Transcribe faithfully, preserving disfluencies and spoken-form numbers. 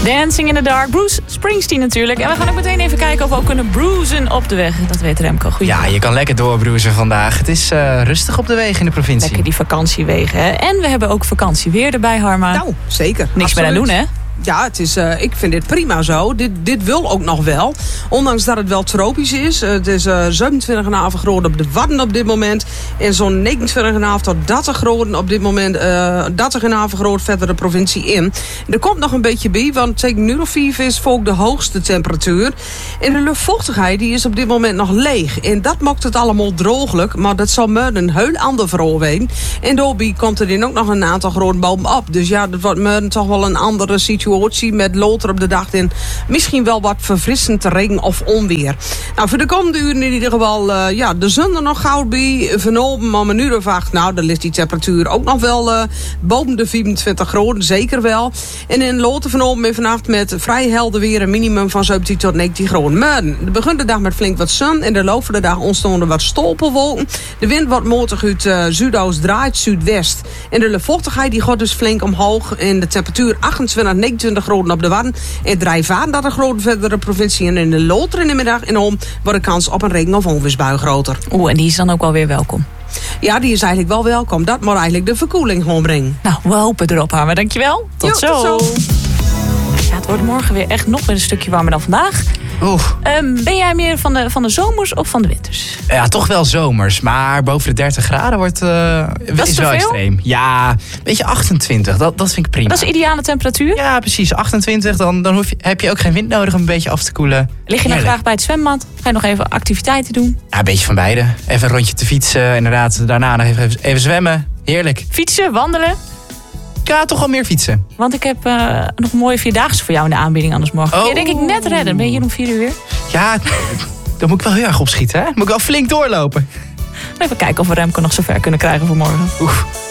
Dancing in the Dark, Bruce Springsteen natuurlijk. En we gaan ook meteen even kijken of we ook kunnen bruisen op de weg. Dat weet Remco. Goeie Ja, je kan lekker doorbruisen vandaag. Het is uh, rustig op de wegen in de provincie. Lekker die vakantiewegen, hè? En we hebben ook vakantieweer erbij, Harma. Nou, zeker. Niks meer aan doen, hè? Ja, het is, uh, ik vind dit prima zo. Dit, dit wil ook nog wel. Ondanks dat het wel tropisch is. Uh, het is uh, zevenentwintig komma vijf graden op de Wadden op dit moment. En zo'n negenentwintig komma vijf tot dertig graden op dit moment. Uh, dertig komma vijf graden verder de provincie in. Er komt nog een beetje bij, want tegen nu of vier is ook de hoogste temperatuur. En de luchtvochtigheid die is op dit moment nog leeg. En dat maakt het allemaal drooglijk. Maar dat zal me een heel ander verhaal zijn. En daarbij komt er in ook nog een aantal graden bovenop. Dus ja, dat wordt me toch wel een andere situatie. Met loter op de dag en misschien wel wat verfrissend regen of onweer. Nou, voor de komende uren in ieder geval uh, ja, de zon er nog gauw bij. Vanochtend om een uur of acht, nou, dan ligt die temperatuur ook nog wel uh, boven de vierentwintig graden, zeker wel. En in loter vanochtend en vannacht met vrij helder weer een minimum van zeventien tot negentien graden. Maar de begint de dag met flink wat zon en de loop van de dag ontstonden er wat stolpelwolken. De wind wordt matig uit uh, zuidoost draait zuidwest. En de luchtvochtigheid die gaat dus flink omhoog en de temperatuur achtentwintig, negenentwintig graden op de Wadden. En drijfvaardig graden verder de provincie. En in de loter in de middag en om wordt de kans op een regen- of onweersbui groter. Oeh, en die is dan ook wel weer welkom. Ja, die is eigenlijk wel welkom. Dat moet eigenlijk de verkoeling gewoon brengen. Nou, we hopen erop, Harma. Dankjewel. Tot, jo, zo. tot zo. Ja, het wordt morgen weer echt nog weer een stukje warmer dan vandaag. Oeh. Um, ben jij meer van de, van de zomers of van de winters? Ja, toch wel zomers. Maar boven de dertig graden wordt, uh, dat is te wel veel? extreem. Ja, een beetje achtentwintig. Dat, dat vind ik prima. Dat is ideale temperatuur? Ja, precies. achtentwintig. Dan, dan hoef je, heb je ook geen wind nodig om een beetje af te koelen. Lig je dan graag bij het zwembad? Ga je nog even activiteiten doen? Ja, een beetje van beide. Even een rondje te fietsen. Inderdaad, daarna nog even, even zwemmen. Heerlijk. Fietsen, wandelen? Ja, toch wel meer fietsen. Want ik heb uh, nog een mooie vierdaagse voor jou in de aanbieding anders morgen. Oh. Ja, denk ik net redden. Ben je hier om vier uur weer? Ja, dan moet ik wel heel erg opschieten, hè? Moet ik wel flink doorlopen. Even kijken of we Remco nog zover kunnen krijgen voor morgen. Oef.